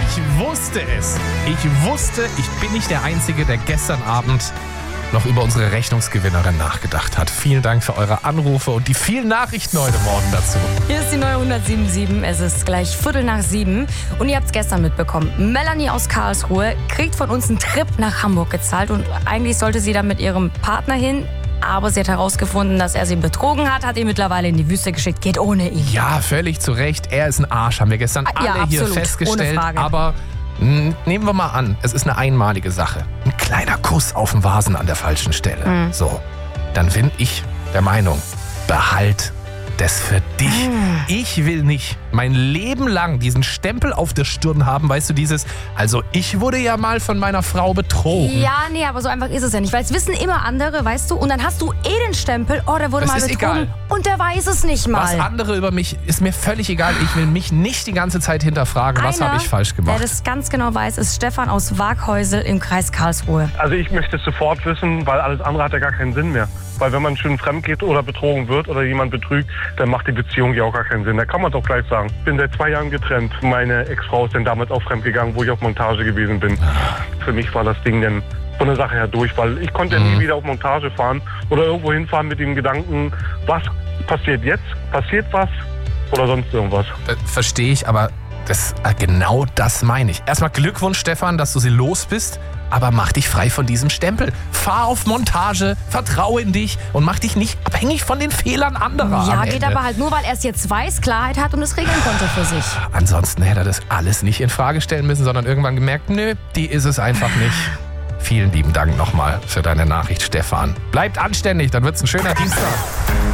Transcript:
Ich wusste es. Ich wusste, ich bin nicht der Einzige, der gestern Abend noch über unsere Rechnungsgewinnerin nachgedacht hat. Vielen Dank für eure Anrufe und die vielen Nachrichten heute Morgen dazu. Hier ist die neue 107.7. Es ist gleich 6:15 und ihr habt es gestern mitbekommen. Melanie aus Karlsruhe kriegt von uns einen Trip nach Hamburg gezahlt und eigentlich sollte sie da mit ihrem Partner hin. Aber sie hat herausgefunden, dass er sie betrogen hat ihn mittlerweile in die Wüste geschickt. Geht ohne ihn. Ja, völlig zu Recht. Er ist ein Arsch, haben wir gestern alle hier absolut, festgestellt. ohne Frage. Aber nehmen wir mal an, es ist eine einmalige Sache. Ein kleiner Kuss auf den Vasen an der falschen Stelle. So, dann bin ich der Meinung, behalt das für dich. Ich will nicht mein Leben lang diesen Stempel auf der Stirn haben, weißt du, also ich wurde ja mal von meiner Frau betrogen. Ja, nee, aber so einfach ist es ja nicht, weil es wissen immer andere, weißt du, und dann hast du den Stempel, der wurde Das mal ist betrogen egal. und der weiß es nicht mal. Was andere über mich, ist mir völlig egal. Ich will mich nicht die ganze Zeit hinterfragen, was habe ich falsch gemacht. Der das ganz genau weiß, ist Stefan aus Waghäusel im Kreis Karlsruhe. Also ich möchte es sofort wissen, weil alles andere hat ja gar keinen Sinn mehr. Weil wenn man schön fremd geht oder betrogen wird oder jemand betrügt, dann macht die Beziehung ja auch gar keinen Sinn. Da kann man doch gleich sagen. Ich bin seit 2 Jahren getrennt. Meine Ex-Frau ist dann damals auch fremd gegangen, wo ich auf Montage gewesen bin. Für mich war das Ding dann von der Sache her durch, weil ich konnte ja nie wieder auf Montage fahren oder irgendwo hinfahren mit dem Gedanken, was passiert jetzt? Passiert was? Oder sonst irgendwas? Verstehe ich, aber genau das meine ich. Erstmal Glückwunsch, Stefan, dass du sie los bist. Aber mach dich frei von diesem Stempel. Fahr auf Montage, vertraue in dich und mach dich nicht abhängig von den Fehlern anderer. Ja, geht aber halt nur, weil er es jetzt weiß, Klarheit hat und es regeln konnte für sich. Ansonsten hätte er das alles nicht in Frage stellen müssen, sondern irgendwann gemerkt, nö, die ist es einfach nicht. Vielen lieben Dank nochmal für deine Nachricht, Stefan. Bleibt anständig, dann wird's ein schöner Dienstag.